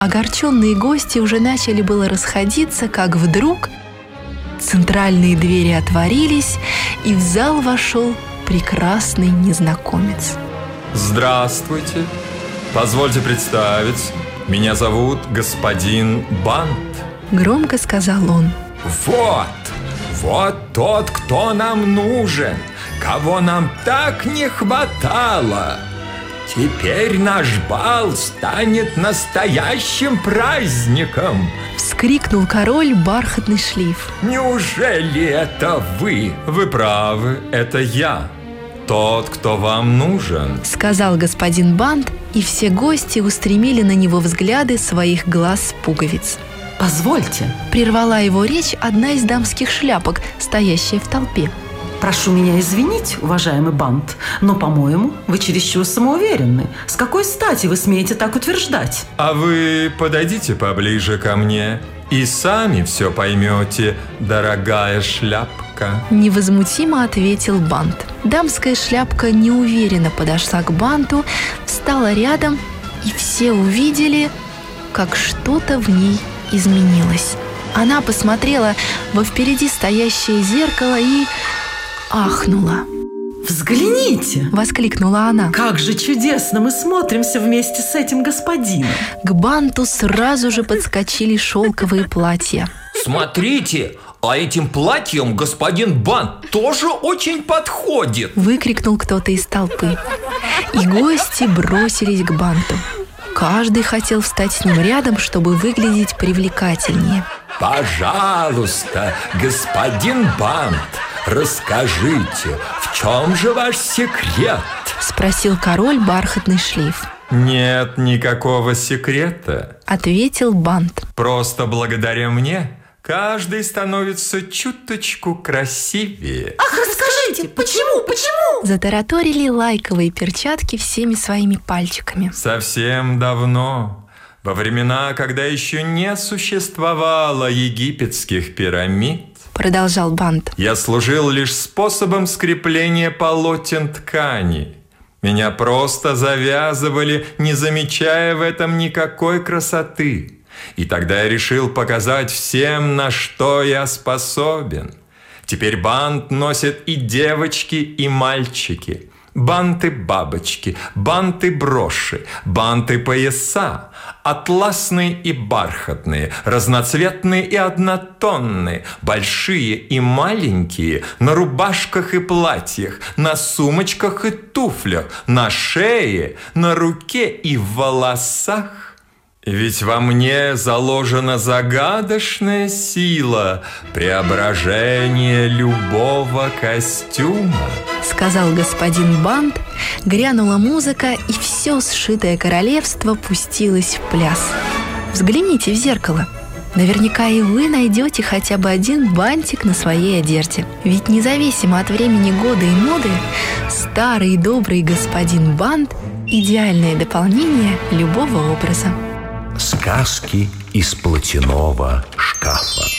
Огорченные гости уже начали было расходиться, как вдруг центральные двери отворились, и в зал вошел прекрасный незнакомец. Здравствуйте. Позвольте представить. Меня зовут господин Бант. Громко сказал он. Вот тот, кто нам нужен, кого нам так не хватало. Теперь наш бал станет настоящим праздником. Вскрикнул король Бархатный Шлейф. Неужели это вы? Вы правы, это я. Тот, кто вам нужен, сказал господин Бант, и все гости устремили на него взгляды своих глаз-пуговиц. Позвольте, прервала его речь одна из дамских шляпок, стоящая в толпе. Прошу меня извинить, уважаемый Бант, но, по-моему, вы чересчур самоуверенны. С какой стати вы смеете так утверждать? А вы подойдите поближе ко мне и сами все поймете, дорогая шляпка. Невозмутимо ответил Бант. Дамская шляпка неуверенно подошла к Банту, встала рядом, и все увидели, как что-то в ней изменилось. Она посмотрела во впереди стоящее зеркало и ахнула. «Взгляните!» – воскликнула она. «Как же чудесно мы смотримся вместе с этим господином!» К Банту сразу же подскочили шелковые платья. Смотрите, а этим платьем господин Бант тоже очень подходит! Выкрикнул кто-то из толпы. И гости бросились к Банту. Каждый хотел встать с ним рядом, чтобы выглядеть привлекательнее. Пожалуйста, господин Бант, расскажите, в чем же ваш секрет? Спросил король Бархатный Шлейф. Нет никакого секрета, ответил Бант. Просто благодаря мне каждый становится чуточку красивее. Ах, расскажите, почему? Затараторили лайковые перчатки всеми своими пальчиками. Совсем давно, во времена, когда еще не существовало египетских пирамид, продолжал Бант, я служил лишь способом скрепления полотен ткани. Меня просто завязывали, не замечая в этом никакой красоты. И тогда я решил показать всем, на что я способен. Теперь бант носят и девочки, и мальчики. Банты-бабочки, банты-броши, банты-пояса, атласные и бархатные, разноцветные и однотонные, большие и маленькие, на рубашках и платьях, на сумочках и туфлях, на шее, на руке и в волосах. Ведь во мне заложена загадочная сила преображения любого костюма, сказал господин Бант. Грянула музыка, и все сшитое королевство пустилось в пляс. Взгляните в зеркало. Наверняка и вы найдете хотя бы один бантик на своей одежде. Ведь независимо от времени года и моды, старый и добрый господин Бант – идеальное дополнение любого образа. Сказки из платяного шкафа.